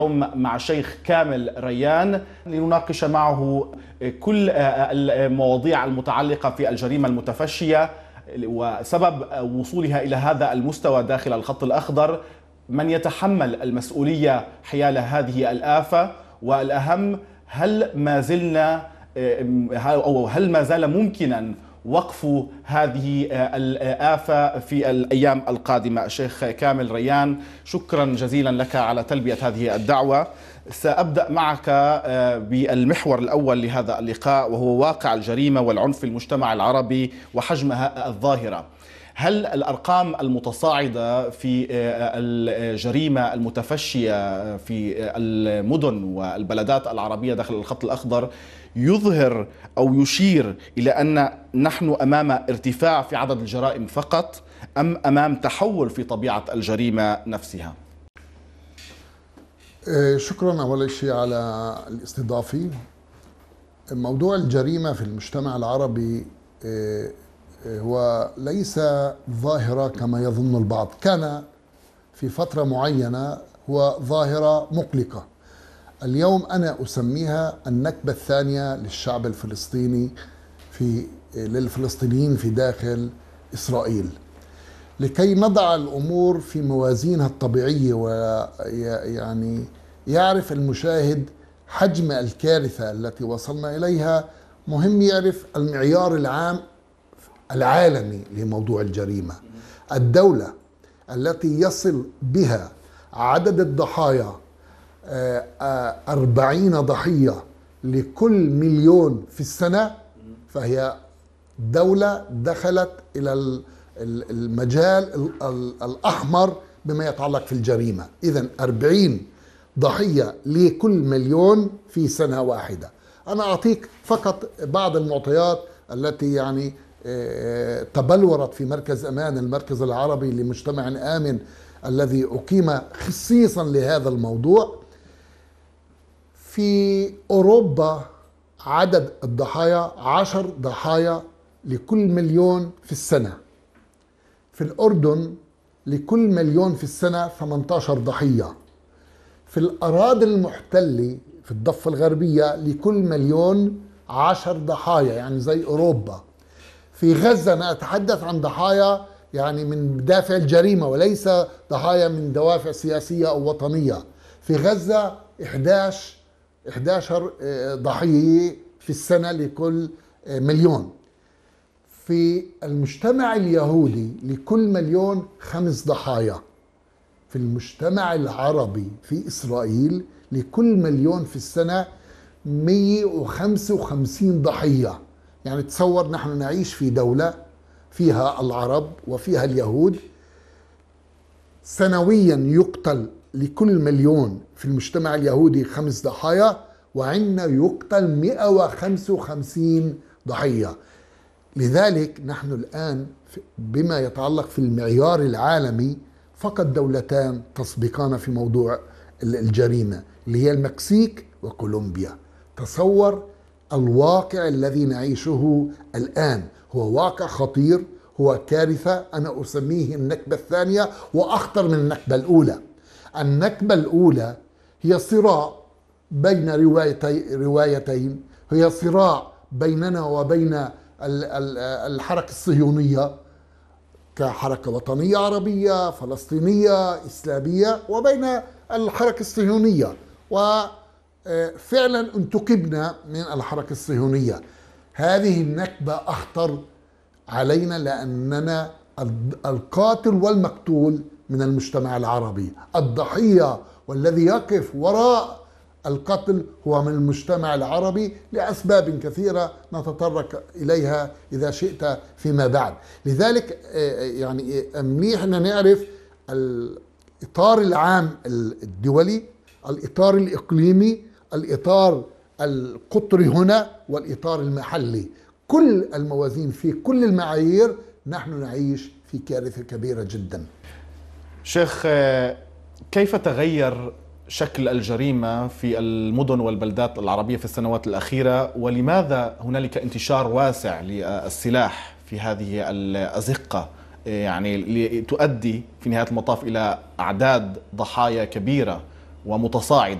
مع الشيخ كامل ريان لنناقش معه كل المواضيع المتعلقة في الجريمة المتفشية وسبب وصولها إلى هذا المستوى داخل الخط الأخضر، من يتحمل المسؤولية حيال هذه الآفة، والأهم هل ما زال ممكنا وقف هذه الآفة في الأيام القادمة. الشيخ كامل ريان، شكرا جزيلا لك على تلبية هذه الدعوة. سأبدأ معك بالمحور الأول لهذا اللقاء، وهو واقع الجريمة والعنف في المجتمع العربي وحجمها الظاهرة. هل الأرقام المتصاعدة في الجريمة المتفشية في المدن والبلدات العربية داخل الخط الأخضر يظهر أو يشير إلى أن نحن أمام ارتفاع في عدد الجرائم فقط، أم أمام تحول في طبيعة الجريمة نفسها؟ شكرا أول شيء على الاستضافة. موضوع الجريمة في المجتمع العربي هو ليس ظاهرة كما يظن البعض. كان في فترة معينة هو ظاهرة مقلقة. اليوم أنا أسميها النكبة الثانية للشعب الفلسطيني للفلسطينيين في داخل إسرائيل. لكي نضع الأمور في موازينها الطبيعية ويعني يعرف المشاهد حجم الكارثة التي وصلنا إليها، مهم يعرف المعيار العام العالمي لموضوع الجريمة. الدولة التي يصل بها عدد الضحايا 40 ضحية لكل مليون في السنة، فهي دولة دخلت إلى المجال الأحمر بما يتعلق في الجريمة. إذن 40 ضحية لكل مليون في سنة واحدة. أنا أعطيك فقط بعض المعطيات التي يعني تبلورت في مركز أمان، المركز العربي لمجتمع آمن الذي أقيم خصيصا لهذا الموضوع. في أوروبا عدد الضحايا 10 ضحايا لكل مليون في السنة. في الأردن لكل مليون في السنة 18 ضحية. في الأراضي المحتلة في الضفة الغربية لكل مليون 10 ضحايا، يعني زي أوروبا. في غزة أنا أتحدث عن ضحايا يعني من دافع الجريمة وليس ضحايا من دوافع سياسية أو وطنية. في غزة 11 ضحية في السنة لكل مليون. في المجتمع اليهودي لكل مليون 5 ضحايا. في المجتمع العربي في إسرائيل لكل مليون في السنة 155 ضحية. يعني تصور نحن نعيش في دولة فيها العرب وفيها اليهود، سنويا يقتل لكل مليون في المجتمع اليهودي 5 ضحايا، وعندنا يقتل 155 ضحية. لذلك نحن الآن بما يتعلق في المعيار العالمي فقط دولتان تسبقان في موضوع الجريمة، اللي هي المكسيك وكولومبيا. تصور الواقع الذي نعيشه الآن، هو واقع خطير، هو كارثة. أنا أسميه النكبة الثانية وأخطر من النكبة الأولى. النكبة الأولى هي صراع بين روايتين، هي صراع بيننا وبين الحركة الصهيونية كحركة وطنية عربية فلسطينية إسلامية، وبين الحركة الصهيونية، وفعلا انتقبنا من الحركة الصهيونية. هذه النكبة أخطر علينا لأننا القاتل والمقتول من المجتمع العربي. الضحية والذي يقف وراء القتل هو من المجتمع العربي لأسباب كثيرة نتطرق إليها إذا شئت فيما بعد. لذلك يعني منيح أن نعرف الإطار العام الدولي، الإطار الإقليمي، الإطار القطري هنا، والإطار المحلي. كل الموازين في كل المعايير نحن نعيش في كارثة كبيرة جدا. شيخ، كيف تغير شكل الجريمة في المدن والبلدات العربية في السنوات الأخيرة، ولماذا هنالك انتشار واسع للسلاح في هذه الأزقة يعني تؤدي في نهاية المطاف إلى أعداد ضحايا كبيرة ومتصاعدة